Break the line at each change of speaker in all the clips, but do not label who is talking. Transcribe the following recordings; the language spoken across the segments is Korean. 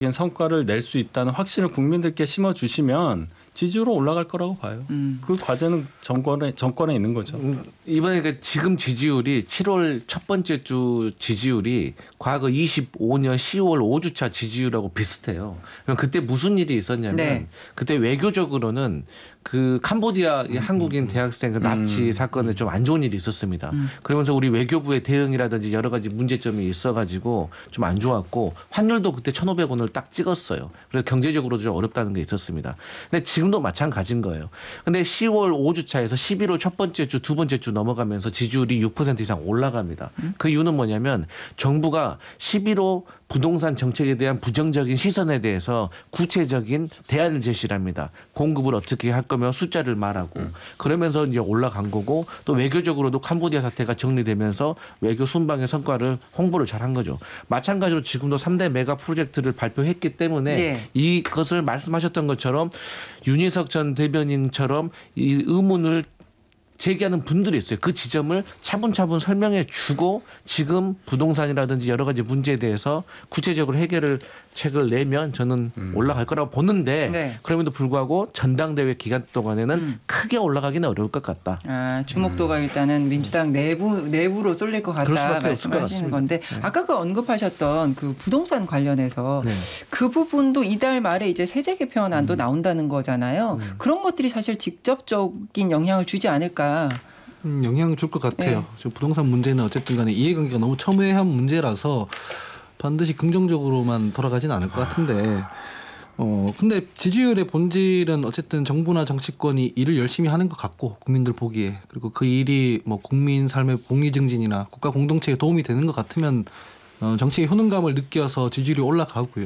성과를 낼 수 있다는 확신을 국민들께 심어주시면 지지율은 올라갈 거라고 봐요. 그 과제는 정권에 있는 거죠.
이번에 지금 지지율이 7월 첫 번째 주 지지율이 과거 25년 10월 5주차 지지율하고 비슷해요. 그때 무슨 일이 있었냐면
네.
그때 외교적으로는 그 캄보디아 한국인 대학생 그 납치 사건에 좀 안 좋은 일이 있었습니다. 그러면서 우리 외교부의 대응이라든지 여러 가지 문제점이 있어가지고 좀 안 좋았고 환율도 그때 1,500원을 딱 찍었어요. 그래서 경제적으로도 좀 어렵다는 게 있었습니다. 근데 지금도 마찬가지인 거예요. 근데 10월 5주차에서 11월 첫 번째 주, 두 번째 주 넘어가면서 지지율이 6% 이상 올라갑니다. 그 이유는 뭐냐면 정부가 11호 부동산 정책에 대한 부정적인 시선에 대해서 구체적인 대안을 제시를 합니다. 공급을 어떻게 할 거며 숫자를 말하고 그러면서 이제 올라간 거고 또 외교적으로도 캄보디아 사태가 정리되면서 외교 순방의 성과를 홍보를 잘한 거죠. 마찬가지로 지금도 3대 메가 프로젝트를 발표했기 때문에
네.
이것을 말씀하셨던 것처럼 윤희석 전 대변인처럼 이 의문을 제기하는 분들이 있어요. 그 지점을 차분차분 설명해 주고 지금 부동산이라든지 여러 가지 문제에 대해서 구체적으로 해결을 책을 내면 저는 올라갈 거라고 보는데
네.
그럼에도 불구하고 전당대회 기간 동안에는 크게 올라가기는 어려울 것 같다.
주목도가 일단은 민주당 내부로 쏠릴 것
그럴
같다
수밖에 없을 것
말씀하시는
같습니다.
건데
네.
아까 그 언급하셨던 그 부동산 관련해서
네.
그 부분도 이달 말에 이제 세제 개편안도 나온다는 거잖아요. 그런 것들이 사실 직접적인 영향을 주지 않을까.
영향을 줄 것 같아요.
네.
지금 부동산 문제는 어쨌든 간에 이해관계가 너무 첨예한 문제라서 반드시 긍정적으로만 돌아가지는 않을 것 같은데 근데 지지율의 본질은 어쨌든 정부나 정치권이 일을 열심히 하는 것 같고 국민들 보기에 그리고 그 일이 뭐 국민 삶의 복리 증진이나 국가 공동체에 도움이 되는 것 같으면 정치의 효능감을 느껴서 지지율이 올라가고요.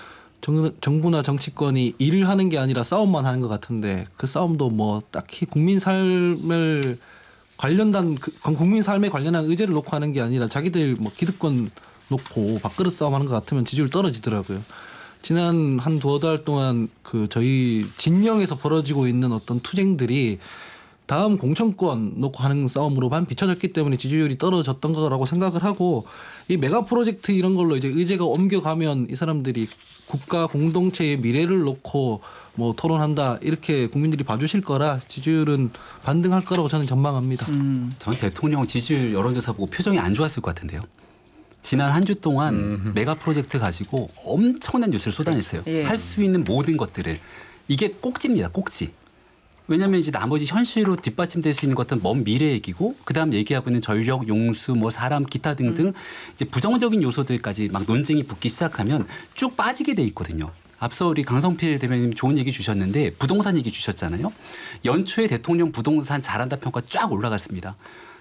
정부나 정치권이 일을 하는 게 아니라 싸움만 하는 것 같은데 그 싸움도 뭐 딱히 국민 삶을 관련된 국민 삶에 관련한 의제를 놓고 하는 게 아니라 자기들 뭐 기득권 놓고 밥그릇 싸움하는 것 같으면 지지율 떨어지더라고요. 지난 한 두어 달 동안 그 저희 진영에서 벌어지고 있는 어떤 투쟁들이 다음 공천권 놓고 하는 싸움으로만 비춰졌기 때문에 지지율이 떨어졌던 거라고 생각을 하고 이 메가 프로젝트 이런 걸로 이제 의제가 옮겨가면 이 사람들이 국가 공동체의 미래를 놓고 뭐 토론한다 이렇게 국민들이 봐주실 거라 지지율은 반등할 거라고 저는 전망합니다.
전 대통령 지지율 여론조사 보고 표정이 안 좋았을 것 같은데요. 지난 한 주 동안 메가 프로젝트 가지고 엄청난 뉴스를 쏟아냈어요.
예.
할 수 있는 모든 것들을. 이게 꼭지입니다. 꼭지. 왜냐하면 이제 나머지 현실로 뒷받침될 수 있는 것은 먼 미래 얘기고 그다음 얘기하고 있는 전력, 용수, 뭐 사람, 기타 등등 이제 부정적인 요소들까지 막 논쟁이 붙기 시작하면 쭉 빠지게 돼 있거든요. 앞서 우리 강성필 대변인님 좋은 얘기 주셨는데 부동산 얘기 주셨잖아요. 연초에 대통령 부동산 잘한다 평가 쫙 올라갔습니다.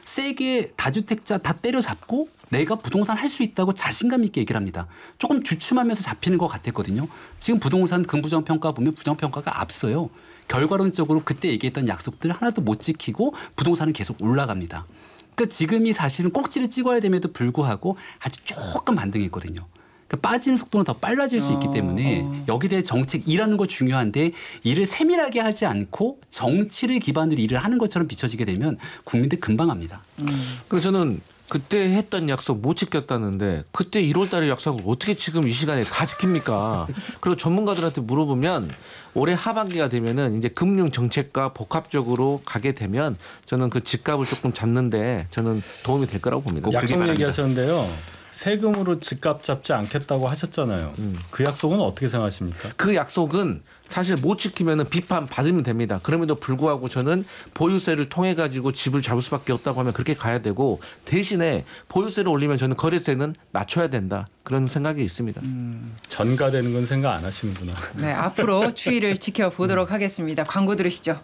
세게 다주택자 다 때려잡고 내가 부동산 할 수 있다고 자신감 있게 얘기를 합니다. 조금 주춤하면서 잡히는 것 같았거든요. 지금 부동산 긍부정평가 보면 부정평가가 앞서요. 결과론적으로 그때 얘기했던 약속들 하나도 못 지키고 부동산은 계속 올라갑니다. 그러니까 지금이 사실은 꼭지를 찍어야 됨에도 불구하고 아주 조금 반등했거든요. 그러니까 빠지는 속도는 더 빨라질 수 있기 때문에 여기에 대해 정책 일하는 거 중요한데 일을 세밀하게 하지 않고 정치를 기반으로 일을 하는 것처럼 비춰지게 되면 국민들 금방 합니다.
그래서 저는 그때 했던 약속 못 지켰다는데 그때 1월 달에 약속을 어떻게 지금 이 시간에 다 지킵니까? 그리고 전문가들한테 물어보면 올해 하반기가 되면은 이제 금융 정책과 복합적으로 가게 되면 저는 그 집값을 조금 잡는데 저는 도움이 될 거라고 봅니다.
약속 얘기하셨는데요. 세금으로 집값 잡지 않겠다고 하셨잖아요. 그 약속은 어떻게 생각하십니까?
그 약속은 사실 못 지키면 비판 받으면 됩니다. 그럼에도 불구하고 저는 보유세를 통해 가지고 집을 잡을 수밖에 없다고 하면 그렇게 가야 되고 대신에 보유세를 올리면 저는 거래세는 낮춰야 된다. 그런 생각이 있습니다.
전가되는 건 생각 안 하시는구나.
네, 앞으로 추이를 지켜보도록 하겠습니다. 광고 들으시죠.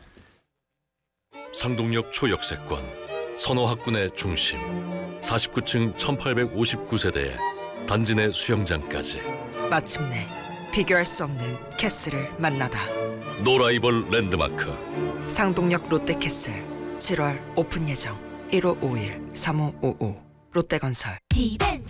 상동역 초역세권, 선호학군의 중심, 49층 1859세대에 단지 내 수영장까지
마침내 비교할 수 없는 캐슬을 만나다.
노라이벌 랜드마크
상동역 롯데캐슬 7월 오픈 예정. 1551-3555 롯데건설.